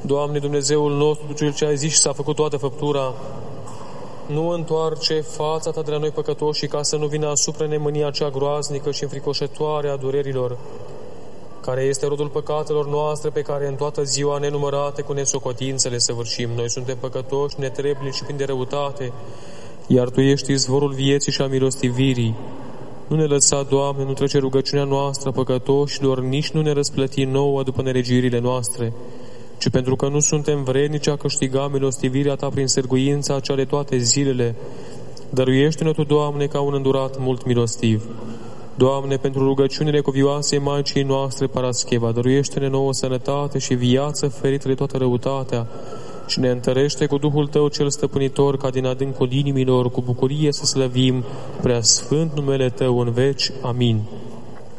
Doamne, Dumnezeul nostru, Tu Cel ce ai zis și s-a făcut toată făptura, nu întoarce fața Ta de la noi păcătoși ca să nu vină asupra ne mânia cea groaznică și înfricoșătoare a durerilor, care este rodul păcatelor noastre pe care în toată ziua nenumărate cu nesocotință le săvârșim. Noi suntem păcătoși, netrebnici și plini de răutate, iar Tu ești izvorul vieții și a milostivirii. Nu ne lăsa, Doamne, nu trece rugăciunea noastră păcătoșilor, nici nu ne răsplăti nouă după nelegiuirile noastre, ci pentru că nu suntem vrednici a câștiga milostivirea Ta prin sârguința cea de toate zilele, dăruiește-ne Tu, Doamne, ca un îndurat mult milostiv. Doamne, pentru rugăciunile cuvioase Maicii noastre Parascheva, dăruiește-ne nouă sănătate și viață ferită de toată răutatea și ne întărește cu Duhul Tău cel stăpânitor, ca din adâncul inimilor cu bucurie să slăvim prea sfânt numele Tău în veci. Amin.